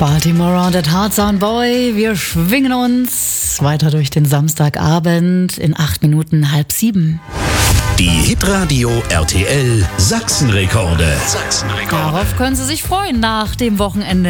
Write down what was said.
Baltimore und der Hard Boy. Wir schwingen uns weiter durch den Samstagabend in 8 Minuten 6:30. Die Hitradio RTL Sachsenrekorde. Darauf können Sie sich freuen nach dem Wochenende.